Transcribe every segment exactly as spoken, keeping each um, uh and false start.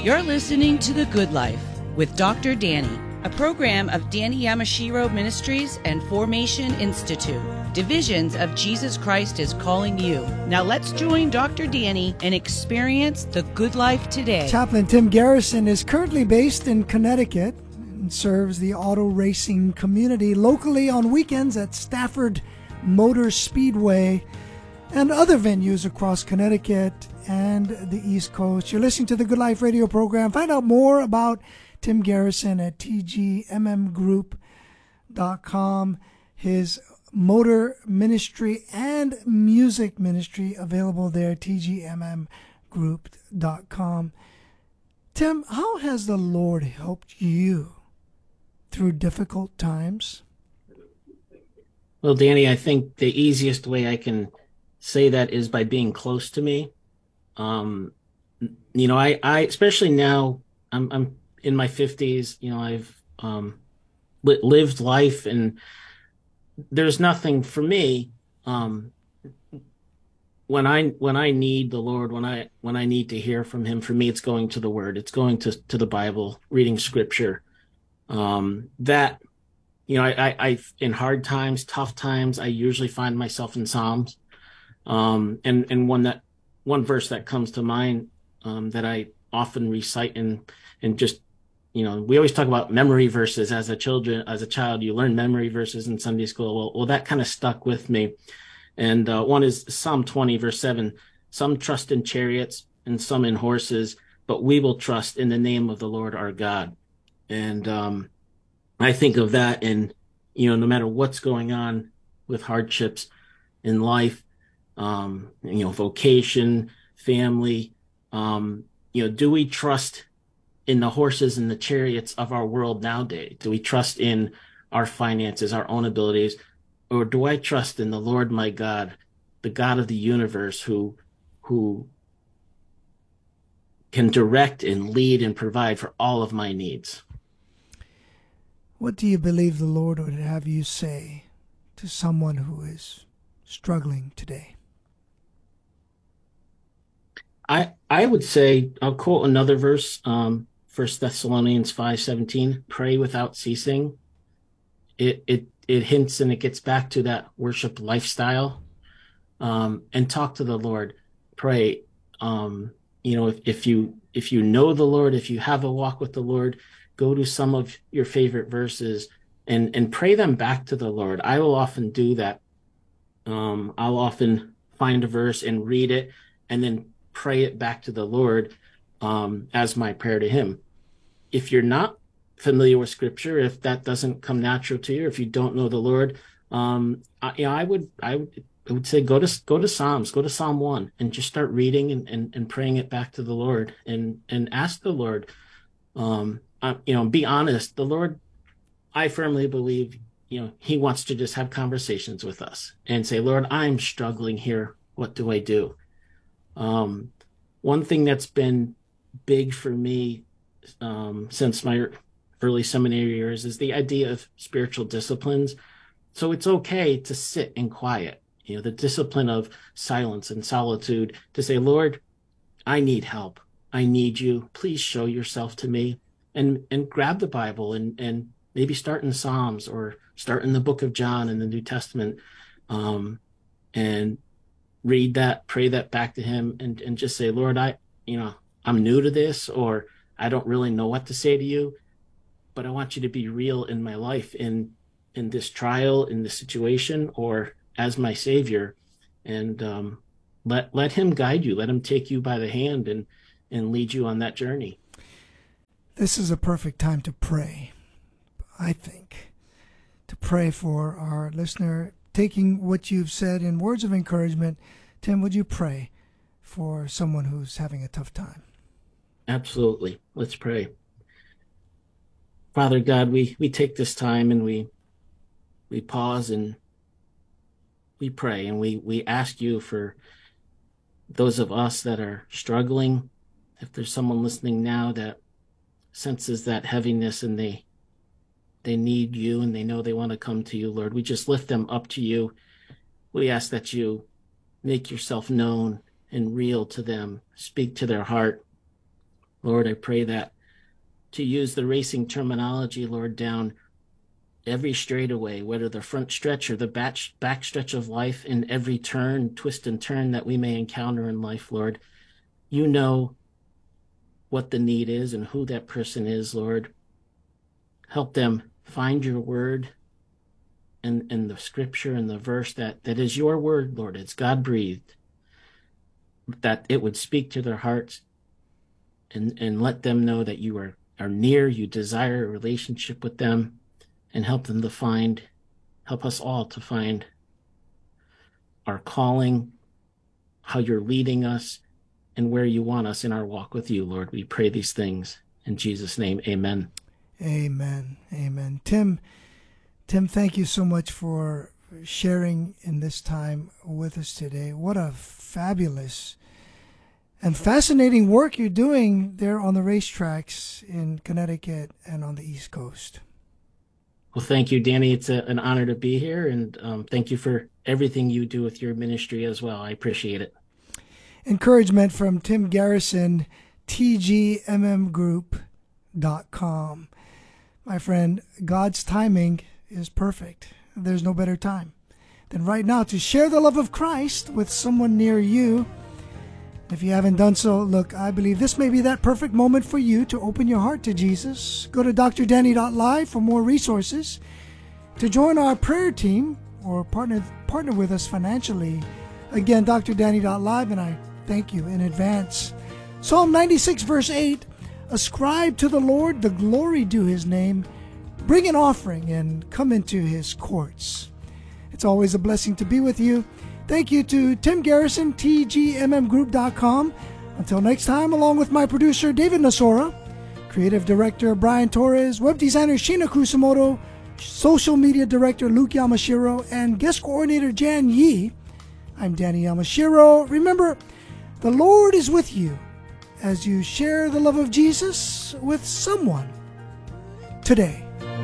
You're listening to The Good Life with Doctor Danny, a program of Danny Yamashiro Ministries and Formation Institute, divisions of Jesus Christ is Calling You. Now let's join Doctor Danny and experience the good life today. Chaplain Tim Garrison is currently based in Connecticut and serves the auto racing community locally on weekends at Stafford Motor Speedway and other venues across Connecticut and the East Coast. You're listening to the Good Life radio program. Find out more about Tim Garrison at T G M M group dot com. His motor ministry and music ministry available there, T G M M group dot com. Tim, how has the Lord helped you through difficult times? Well, Danny, I think the easiest way I can say that is by being close to me. Um, you know, I, I, especially now, I'm, I'm in my fifties, you know, I've, um, li- lived life, and there's nothing for me, um, when I, when I need the Lord, when I, when I need to hear from him, for me, it's going to the word, it's going to, to the Bible, reading scripture, um, that, you know, I, I, I, in hard times, tough times, I usually find myself in Psalms. Um, and, and one that, one verse that comes to mind, um, that I often recite, and, and just, you know, we always talk about memory verses as a children, as a child, you learn memory verses in Sunday school. Well, well, that kind of stuck with me. And, uh, one is Psalm twenty, verse seven, some trust in chariots and some in horses, but we will trust in the name of the Lord our God. And, um, I think of that, and, you know, no matter what's going on with hardships in life, um, you know, vocation, family, um, you know, do we trust in the horses and the chariots of our world nowadays? Do we trust in our finances, our own abilities, or do I trust in the Lord, my God, the God of the universe, who, who can direct and lead and provide for all of my needs? What do you believe the Lord would have you say to someone who is struggling today? I, I would say, I'll quote another verse, um, First Thessalonians five seventeen, pray without ceasing. It, it, it hints and it gets back to that worship lifestyle, um, and talk to the Lord, pray. Um, you know, if, if you, if you know the Lord, if you have a walk with the Lord, go to some of your favorite verses and, and pray them back to the Lord. I will often do that. Um, I'll often find a verse and read it and then pray it back to the Lord, um, as my prayer to him. If you're not familiar with scripture, if that doesn't come natural to you, if you don't know the Lord, um, I, you know, I would, I would, I would say, go to, go to Psalms, go to Psalm one and just start reading and, and, and praying it back to the Lord, and, and ask the Lord, um, uh, you know, be honest. The Lord, I firmly believe, you know, he wants to just have conversations with us and say, Lord, I'm struggling here. What do I do? Um, one thing that's been big for me, um, since my early seminary years is the idea of spiritual disciplines. So it's okay to sit in quiet, you know, the discipline of silence and solitude, to say, Lord, I need help. I need you. Please show yourself to me, and, and grab the Bible and, and maybe start in Psalms or start in the book of John in the New Testament, um, and read that, pray that back to him, and, and just say, Lord, I, you know, I'm new to this, or I don't really know what to say to you, but I want you to be real in my life, in, in this trial, in this situation, or as my savior. And, um, let, let him guide you, let him take you by the hand and, and lead you on that journey. This is a perfect time to pray, I think, to pray for our listener. Taking what you've said in words of encouragement, Tim, would you pray for someone who's having a tough time? Absolutely. Let's pray. Father God, we, we take this time and we we pause and we pray, and we, we ask you for those of us that are struggling. If there's someone listening now that senses that heaviness and they they need you and they know they want to come to you, Lord, we just lift them up to you. We ask that you make yourself known and real to them, speak to their heart. Lord, I pray that, to use the racing terminology, Lord, down every straightaway, whether the front stretch or the back, back stretch of life, in every turn, twist and turn that we may encounter in life, Lord, you know what the need is and who that person is, Lord. Help them find your word and, and the scripture and the verse that, that is your word, Lord. It's God-breathed, that it would speak to their hearts and, and let them know that you are, are near, you desire a relationship with them, and help them to find, help us all to find our calling, how you're leading us, and where you want us in our walk with you, Lord. We pray these things in Jesus' name. Amen. Amen. Amen. Tim, Tim, thank you so much for sharing in this time with us today. What a fabulous and fascinating work you're doing there on the racetracks in Connecticut and on the East Coast. Well, thank you, Danny. It's a, an honor to be here, and um, thank you for everything you do with your ministry as well. I appreciate it. Encouragement from Tim Garrison, T G M M group dot com. My friend, God's timing is perfect. There's no better time than right now to share the love of Christ with someone near you. If you haven't done so, look, I believe this may be that perfect moment for you to open your heart to Jesus. Go to D R danny dot live for more resources. To join our prayer team or partner partner with us financially, again, D R danny dot live, and I thank you in advance. Psalm ninety-six, verse eight, ascribe to the Lord the glory due his name. Bring an offering and come into his courts. It's always a blessing to be with you. Thank you to Tim Garrison, T G M M group dot com. Until next time, along with my producer, David Nasora, creative director, Brian Torres, web designer, Sheena Kusamoto, social media director, Luke Yamashiro, and guest coordinator, Jan Yee, I'm Danny Yamashiro. Remember, the Lord is with you as you share the love of Jesus with someone today.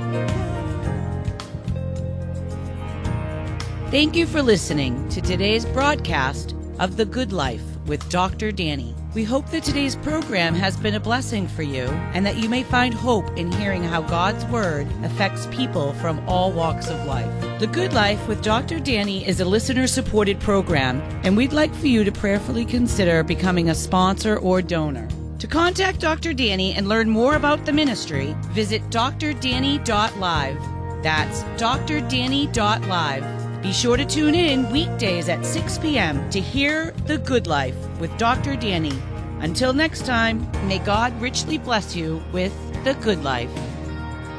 Thank you for listening to today's broadcast of The Good Life with Doctor Danny. We hope that today's program has been a blessing for you and that you may find hope in hearing how God's Word affects people from all walks of life. The Good Life with Doctor Danny is a listener-supported program, and we'd like for you to prayerfully consider becoming a sponsor or donor. To contact Doctor Danny and learn more about the ministry, visit D R danny dot live. That's D R danny dot live. Be sure to tune in weekdays at six p.m. to hear The Good Life with Doctor Danny. Until next time, may God richly bless you with The Good Life.